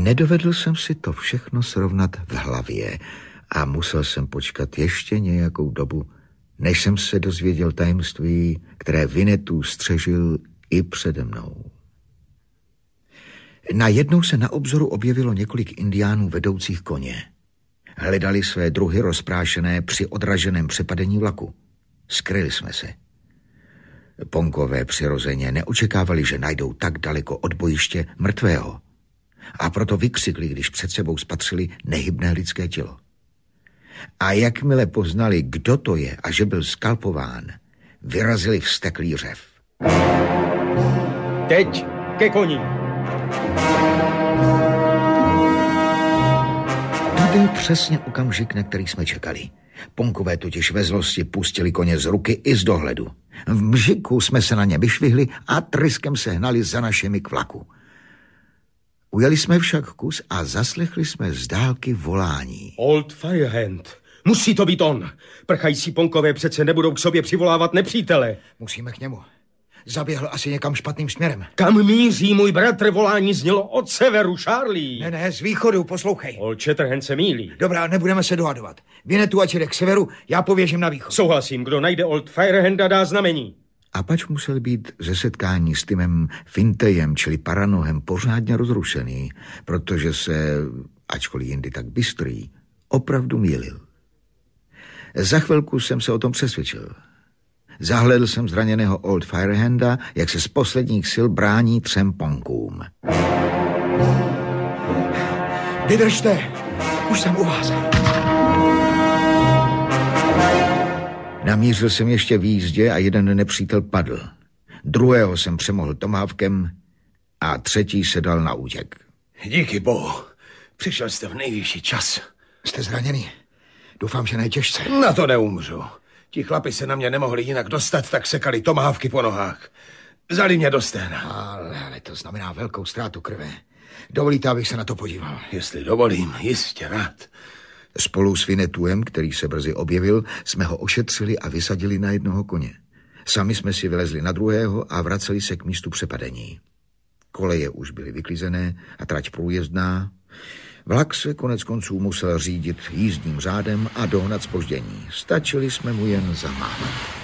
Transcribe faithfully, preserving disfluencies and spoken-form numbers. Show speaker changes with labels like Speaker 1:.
Speaker 1: Nedovedl jsem si to všechno srovnat v hlavě a musel jsem počkat ještě nějakou dobu, než jsem se dozvěděl tajemství, které Winnetou střežil i přede mnou. Najednou se na obzoru objevilo několik indiánů vedoucích koně. Hledali své druhy rozprášené při odraženém přepadení vlaku. Skryli jsme se. Ponkové přirozeně neočekávali, že najdou tak daleko od bojiště mrtvého. A proto vykřikli, když před sebou spatřili nehybné lidské tělo. A jakmile poznali, kdo to je a že byl skalpován, vyrazili vzteklý řev.
Speaker 2: Teď ke koni!
Speaker 1: To byl přesně okamžik, na který jsme čekali. Ponkové totiž ve zlosti pustili koně z ruky i z dohledu. V mžiku jsme se na ně vyšvihli a tryskem se hnali za našimi k vlaku. Ujeli jsme však kus a zaslechli jsme z dálky volání.
Speaker 2: Old Firehand, musí to být on. Prchající Ponkové přece nebudou k sobě přivolávat nepřítele.
Speaker 1: Musíme k němu. Zaběhl asi někam špatným směrem.
Speaker 2: Kam míří můj bratr? Volání znělo od severu, Charlie.
Speaker 1: Ne, ne, z východu, poslouchej.
Speaker 2: Old Shatterhand se mýlí.
Speaker 1: Dobrá, nebudeme se dohadovat. Winnetou ať jde k severu, já pověžím na východ.
Speaker 2: Souhlasím, kdo najde Old Firehanda, dá znamení.
Speaker 1: A pač musel být ze setkání s Timem Fintejem, čili Paranohem, pořádně rozrušený, protože se, ačkoliv jindy tak bystrý, opravdu mýlil. Za chvilku jsem se o tom přesvědčil. Zahledl jsem zraněného Old Firehanda, jak se z posledních sil brání třem Ponkům. Vydržte, už jsem u vás. Namířil jsem ještě v jízdě a jeden nepřítel padl. Druhého jsem přemohl tomahawkem a třetí se dal na útěk.
Speaker 3: Díky bohu, přišel jste v nejvyšší čas.
Speaker 1: Jste zraněný? Doufám, že nejtěžce.
Speaker 3: Na to neumřu. Ti chlapi se na mě nemohli jinak dostat, tak sekali tomahawky po nohách. Vzali mě do stehna.
Speaker 1: Ale, ale to znamená velkou ztrátu krve. Dovolíte, abych se na to podíval?
Speaker 3: Jestli dovolím, jistě rád.
Speaker 1: Spolu s Winnetouem, který se brzy objevil, jsme ho ošetřili a vysadili na jednoho koně. Sami jsme si vylezli na druhého a vraceli se k místu přepadení. Koleje už byly vyklizené a trať průjezdná. Vlak se konec konců musel řídit jízdním řádem a dohnat zpoždění. Stačili jsme mu jen zamávat.